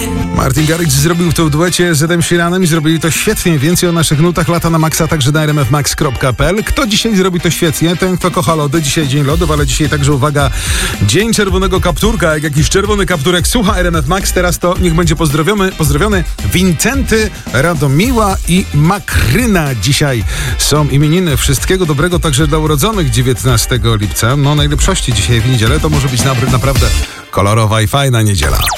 Martin Garrix zrobił to w duecie z Edem Sheeranem i zrobili to świetnie. Więcej o naszych nutach lata na maksa, także na rmfmax.pl. Kto dzisiaj zrobi to świetnie? Ten, kto kocha lody. Dzisiaj dzień lodów, ale dzisiaj także, uwaga, dzień czerwonego kapturka. Jak jakiś czerwony kapturek słucha RMF Max, teraz to niech będzie pozdrowiony Wincenty, Radomiła i Makryna. Dzisiaj są imieniny. Wszystkiego dobrego także dla urodzonych 19 lipca. No najlepszości dzisiaj w niedzielę. To może być naprawdę kolorowa i fajna niedziela.